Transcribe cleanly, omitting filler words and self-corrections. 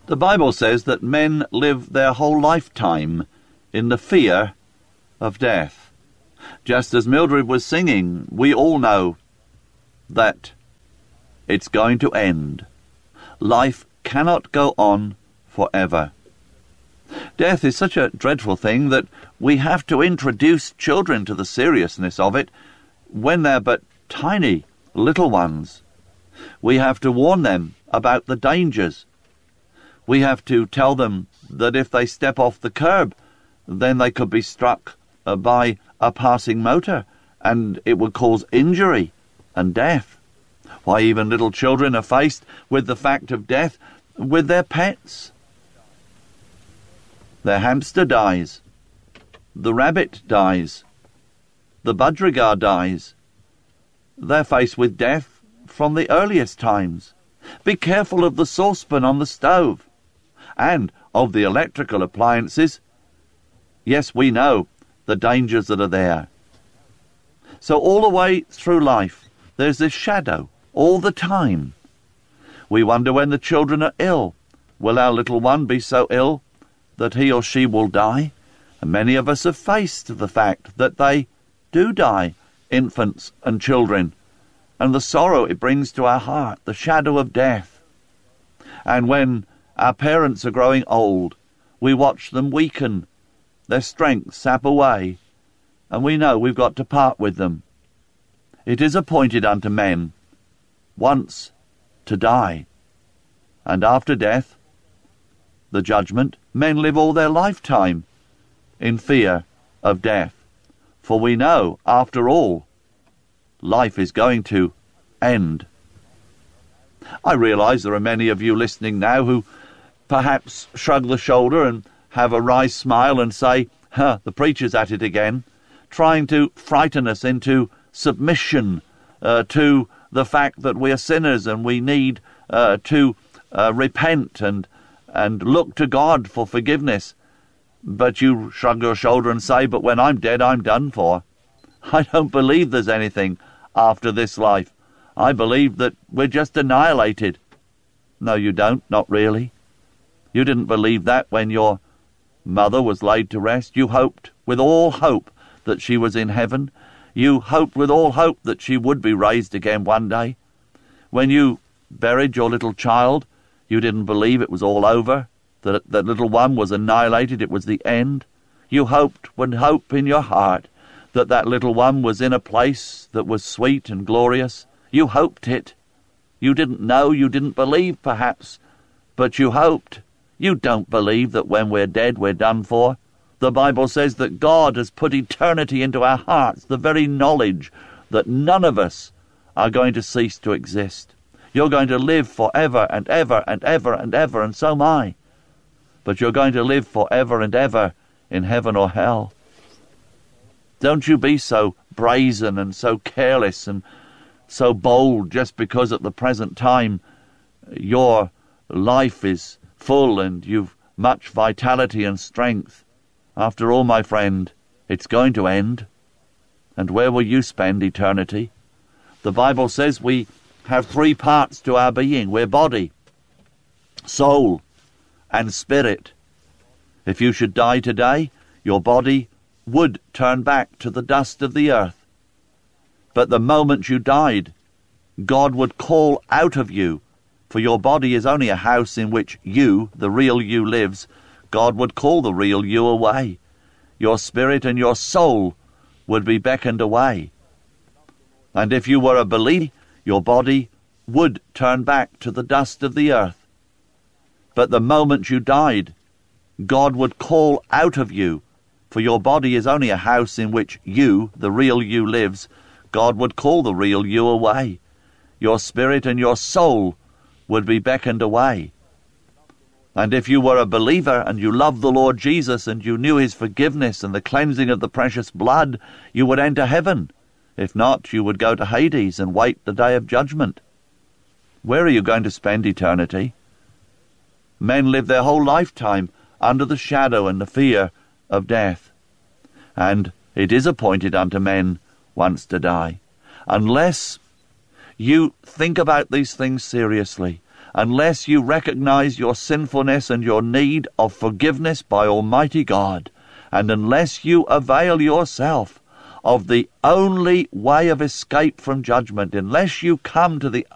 The Bible says that men live their whole lifetime in the fear of death. Just as Mildred was singing, we all know that it's going to end. Life cannot go on forever. Death is such a dreadful thing that we have to introduce children to the seriousness of it when they're but tiny little ones. We have to warn them about the dangers. We have to tell them that if they step off the curb, then they could be struck by a passing motor, and it would cause injury and death. Why, even little children are faced with the fact of death with their pets. Their hamster dies. The rabbit dies. The budgerigar dies. They're faced with death from the earliest times. Be careful of the saucepan on the stove and of the electrical appliances. Yes, we know the dangers that are there. So all the way through life, there's this shadow all the time. We wonder when the children are ill. Will our little one be so ill that he or she will die? And many of us have faced the fact that they do die, infants and children, and the sorrow it brings to our heart, the shadow of death. And when our parents are growing old, we watch them weaken, their strength sap away, and we know we've got to part with them. It is appointed unto men once to die, and after death, the judgment. Men live all their lifetime in fear of death, for we know, after all, life is going to end. I realize there are many of you listening now who perhaps shrug the shoulder and have a wry smile and say, the preacher's at it again, trying to frighten us into submission to the fact that we are sinners and we need to repent and look to God for forgiveness. But you shrug your shoulder and say, but when I'm dead, I'm done for. I don't believe there's anything after this life. I believe that we're just annihilated. No, you don't, not really. You didn't believe that when your mother was laid to rest. You hoped with all hope that she was in heaven. You hoped with all hope that she would be raised again one day. When you buried your little child, you didn't believe it was all over, that that little one was annihilated, it was the end. You hoped with hope in your heart that that little one was in a place that was sweet and glorious. You hoped it. You didn't know, you didn't believe perhaps, but you hoped. You don't believe that when we're dead we're done for. The Bible says that God has put eternity into our hearts, the very knowledge that none of us are going to cease to exist. You're going to live forever and ever and ever and ever, and so am I. But you're going to live forever and ever in heaven or hell. Don't you be so brazen and so careless and so bold just because at the present time your life is full and you've much vitality and strength. After all, my friend, it's going to end. And where will you spend eternity? The Bible says we have three parts to our being. We're body, soul, and spirit. If you should die today, your body would turn back to the dust of the earth. But the moment you died, God would call out of you, for your body is only a house in which you, the real you, lives. God would call the real you away. Your spirit and your soul would be beckoned away. And if you were a believer, your body would turn back to the dust of the earth. But the moment you died, God would call out of you, for your body is only a house in which you, the real you, lives. God would call the real you away. Your spirit and your soul would be beckoned away. And if you were a believer and you loved the Lord Jesus and you knew his forgiveness and the cleansing of the precious blood, you would enter heaven. If not, you would go to Hades and wait the day of judgment. Where are you going to spend eternity? Men live their whole lifetime under the shadow and the fear of death. And it is appointed unto men once to die. Unless you think about these things seriously, unless you recognize your sinfulness and your need of forgiveness by Almighty God, and unless you avail yourself of the only way of escape from judgment, unless you come to the